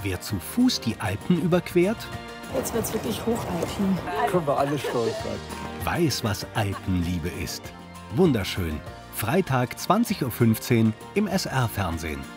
Wer zu Fuß die Alpen überquert, Jetzt wird's wirklich hochalpin. Können wir alle stolz sein. weiß, was Alpenliebe ist. Wunderschön. Freitag 20:15 Uhr im SR-Fernsehen.